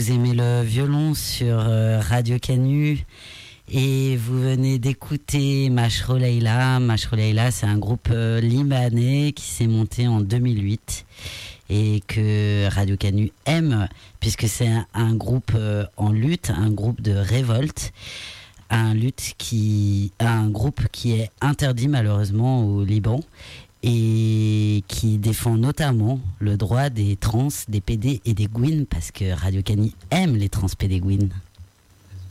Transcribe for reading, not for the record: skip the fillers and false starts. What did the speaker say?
vous aimez le violon sur Radio Canu et vous venez d'écouter Mashro Leila. Mashro Leila, c'est un groupe libanais qui s'est monté en 2008 et que Radio Canu aime puisque c'est un groupe en lutte, un groupe de révolte, un groupe qui est interdit malheureusement au Liban et qui défend notamment le droit des trans, des PD et des Gouines parce que Radio Canu aime les trans, PD, Gouines.